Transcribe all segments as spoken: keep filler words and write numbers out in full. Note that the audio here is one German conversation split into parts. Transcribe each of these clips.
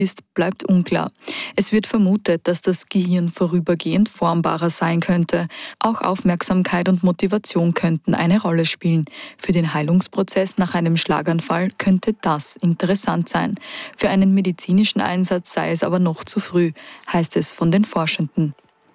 ist, bleibt unklar. Es wird vermutet, dass das Gehirn vorübergehend formbarer sein könnte. Auch Aufmerksamkeit und Motivation könnten eine Rolle spielen. Für den Heilungsprozess nach einem Schlaganfall könnte das interessant sein. Für einen medizinischen Einsatz sei es aber noch zu früh, heißt es von den Forschenden.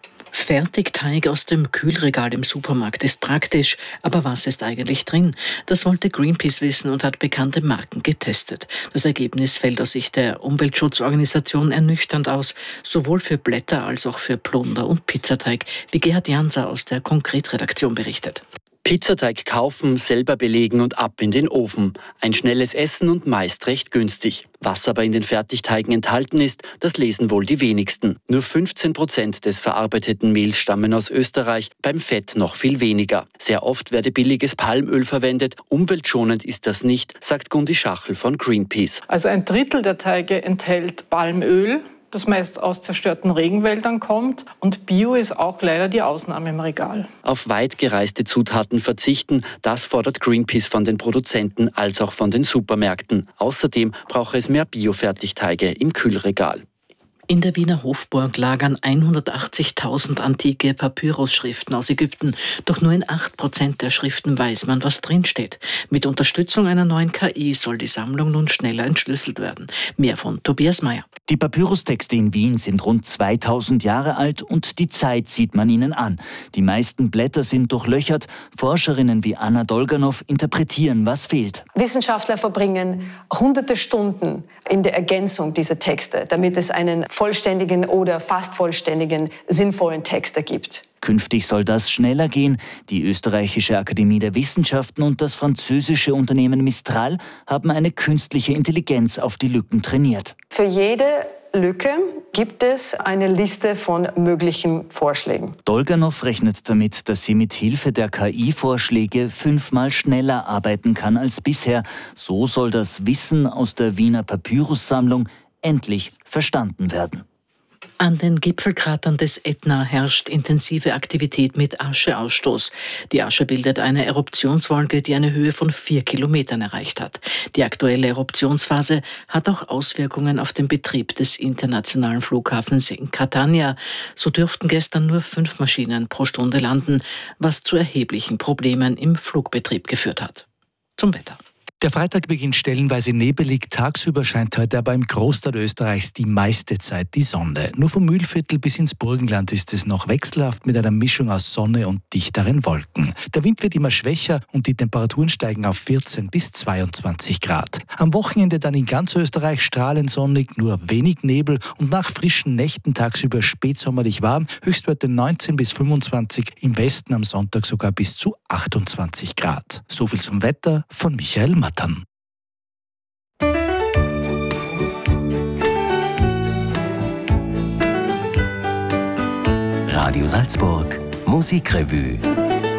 Fertigteig aus dem Kühlregal im Supermarkt ist praktisch, aber was ist eigentlich drin? Das wollte Greenpeace wissen und hat bekannte Marken getestet. Das Ergebnis fällt aus Sicht der Umweltschutzorganisation ernüchternd aus, sowohl für Blätter als auch für Plunder und Pizzateig, wie Gerhard Janser aus der Konkret-Redaktion berichtet. Pizzateig kaufen, selber belegen und ab in den Ofen. Ein schnelles Essen und meist recht günstig. Was aber in den Fertigteigen enthalten ist, das lesen wohl die wenigsten. Nur fünfzehn Prozent des verarbeiteten Mehls stammen aus Österreich, beim Fett noch viel weniger. Sehr oft werde billiges Palmöl verwendet. Umweltschonend ist das nicht, sagt Gundi Schachel von Greenpeace. Also ein Drittel der Teige enthält Palmöl, das meist aus zerstörten Regenwäldern kommt. Und Bio ist auch leider die Ausnahme im Regal. Auf weit gereiste Zutaten verzichten, das fordert Greenpeace von den Produzenten als auch von den Supermärkten. Außerdem brauche es mehr Bio-Fertigteige im Kühlregal. In der Wiener Hofburg lagern hundertachtzigtausend antike Papyrusschriften aus Ägypten. Doch nur in acht Prozent der Schriften weiß man, was drinsteht. Mit Unterstützung einer neuen K I soll die Sammlung nun schneller entschlüsselt werden. Mehr von Tobias Meyer. Die Papyrustexte in Wien sind rund zweitausend Jahre alt und die Zeit sieht man ihnen an. Die meisten Blätter sind durchlöchert. Forscherinnen wie Anna Dolganow interpretieren, was fehlt. Wissenschaftler verbringen hunderte Stunden in der Ergänzung dieser Texte, damit es einen vollständigen oder fast vollständigen, sinnvollen Text ergibt. Künftig soll das schneller gehen. Die Österreichische Akademie der Wissenschaften und das französische Unternehmen Mistral haben eine künstliche Intelligenz auf die Lücken trainiert. Für jede Lücke gibt es eine Liste von möglichen Vorschlägen. Dolganow rechnet damit, dass sie mit Hilfe der K I-Vorschläge fünfmal schneller arbeiten kann als bisher. So soll das Wissen aus der Wiener Papyrussammlung endlich verstanden werden. An den Gipfelkratern des Ätna herrscht intensive Aktivität mit Ascheausstoß. Die Asche bildet eine Eruptionswolke, die eine Höhe von vier Kilometern erreicht hat. Die aktuelle Eruptionsphase hat auch Auswirkungen auf den Betrieb des internationalen Flughafens in Catania. So dürften gestern nur fünf Maschinen pro Stunde landen, was zu erheblichen Problemen im Flugbetrieb geführt hat. Zum Wetter. Der Freitag beginnt stellenweise nebelig, tagsüber scheint heute aber im Großteil Österreichs die meiste Zeit die Sonne. Nur vom Mühlviertel bis ins Burgenland ist es noch wechselhaft mit einer Mischung aus Sonne und dichteren Wolken. Der Wind wird immer schwächer und die Temperaturen steigen auf vierzehn bis zweiundzwanzig Grad. Am Wochenende dann in ganz Österreich strahlend sonnig, nur wenig Nebel und nach frischen Nächten tagsüber spätsommerlich warm, Höchstwerte neunzehn bis fünfundzwanzig, im Westen am Sonntag sogar bis zu achtundzwanzig Grad. So viel zum Wetter von Michael Mattern. Radio Salzburg Musikrevue.